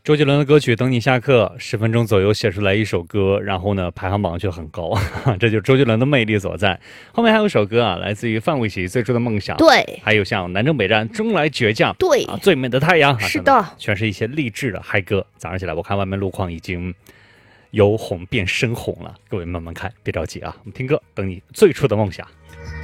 周杰伦的歌曲《等你下课》，10分钟左右写出来一首歌，然后呢排行榜却很高，这就是周杰伦的魅力所在。后面还有一首歌啊，来自于范玮琪最初的梦想， 对， 还有像南征北战、中来倔强， 对啊，最美的太阳， 是的， 全是一些励志的嗨歌。早上起来我看外面路况已经由红变深红了，各位慢慢看，别着急啊，我们听歌，等你最初的梦想。